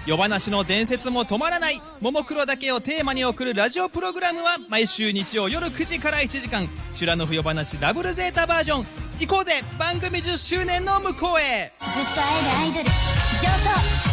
夜話の伝説も止まらないももクロだけをテーマに送るラジオプログラムは毎週日曜夜9時から1時間チュラノフ夜話ダブルゼータバージョン。行こうぜ番組10周年の向こうへ。 ずっと会えるアイドル上等。